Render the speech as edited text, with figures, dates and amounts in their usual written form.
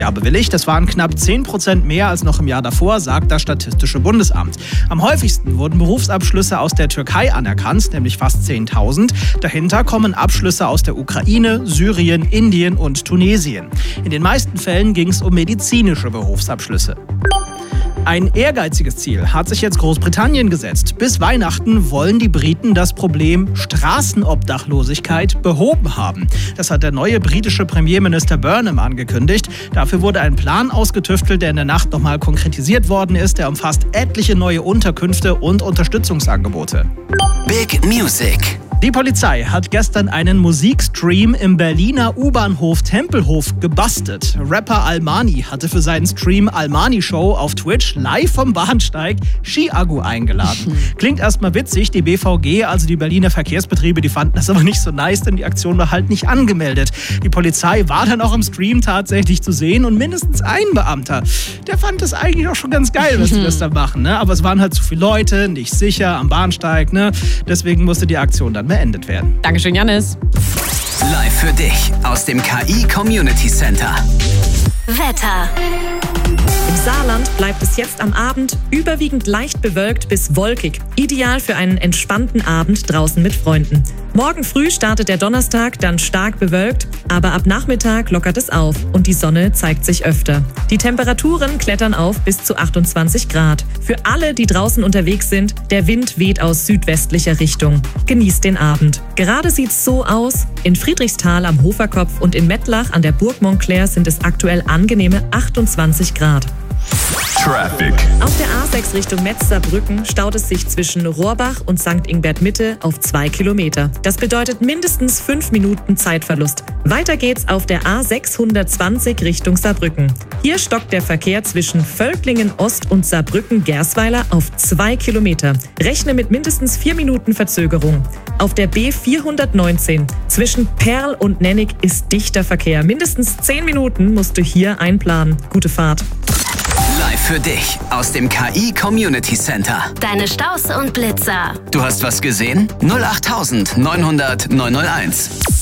Ja, bewilligt, das waren knapp 10% mehr als noch im Jahr davor, sagt das Statistische Bundesamt. Am häufigsten wurden Berufsabschlüsse aus der Türkei anerkannt, nämlich fast 10.000. Dahinter kommen Abschlüsse aus der Ukraine, Syrien, Indien und Tunesien. In den meisten Fällen ging es um medizinische Berufsabschlüsse. Ein ehrgeiziges Ziel hat sich jetzt Großbritannien gesetzt. Bis Weihnachten wollen die Briten das Problem Straßenobdachlosigkeit behoben haben. Das hat der neue britische Premierminister Burnham angekündigt. Dafür wurde ein Plan ausgetüftelt, der in der Nacht nochmal konkretisiert worden ist. Der umfasst etliche neue Unterkünfte und Unterstützungsangebote. Big Music. Die Polizei hat gestern einen Musikstream im Berliner U-Bahnhof Tempelhof gebastelt. Rapper Almani hatte für seinen Stream Almani Show auf Twitch live vom Bahnsteig Ski-Agu eingeladen. Klingt erstmal witzig, die BVG, also die Berliner Verkehrsbetriebe, die fanden das aber nicht so nice, denn die Aktion war halt nicht angemeldet. Die Polizei war dann auch im Stream tatsächlich zu sehen und mindestens ein Beamter, der fand das eigentlich auch schon ganz geil, was die das da machen. Ne? Aber es waren halt zu viele Leute, nicht sicher am Bahnsteig. Ne? Deswegen musste die Aktion dann beendet werden. Dankeschön, Jannis. Live für dich aus dem KI Community Center. Wetter. Im Saarland bleibt es jetzt am Abend überwiegend leicht bewölkt bis wolkig. Ideal für einen entspannten Abend draußen mit Freunden. Morgen früh startet der Donnerstag dann stark bewölkt, aber ab Nachmittag lockert es auf und die Sonne zeigt sich öfter. Die Temperaturen klettern auf bis zu 28 Grad. Für alle, die draußen unterwegs sind, der Wind weht aus südwestlicher Richtung. Genießt den Abend. Gerade sieht's so aus. In Friedrichsthal am Hoferkopf und in Mettlach an der Burg Montclair sind es aktuell angenehme 28 Grad. Traffic. Auf der A6 Richtung Metz-Saarbrücken staut es sich zwischen Rohrbach und St. Ingbert-Mitte auf 2 Kilometer. Das bedeutet mindestens 5 Minuten Zeitverlust. Weiter geht's auf der A620 Richtung Saarbrücken. Hier stockt der Verkehr zwischen Völklingen-Ost und Saarbrücken-Gersweiler auf 2 Kilometer. Rechne mit mindestens 4 Minuten Verzögerung. Auf der B419 zwischen Perl und Nennig ist dichter Verkehr. Mindestens 10 Minuten musst du hier einplanen. Gute Fahrt. Live für dich aus dem KI Community Center. Deine Staus und Blitzer. Du hast was gesehen? 08900 901.